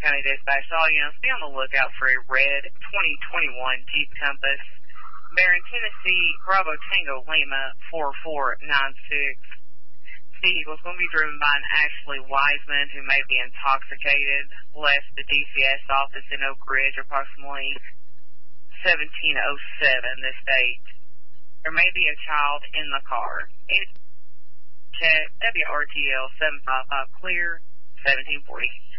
County Dispatch audience, be on the lookout for a red 2021 Jeep Compass, bearing Tennessee Bravo Tango Lima 4496. Vehicle is going to be driven by an Ashley Wiseman who may be intoxicated, left the DCS office in Oak Ridge approximately 1707 this date. There may be a child in the car. Check WRTL 755 clear 1740.